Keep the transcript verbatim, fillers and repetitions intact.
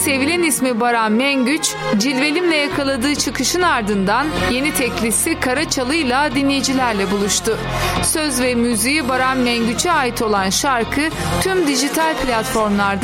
sevilen ismi Baran Mengüç, Cilvelimle yakaladığı çıkışın ardından yeni teklisi Kara Çalı'yla dinleyicilerle buluştu. Söz ve müziği Baran Mengüç'e ait olan şarkı tüm dijital platformlarda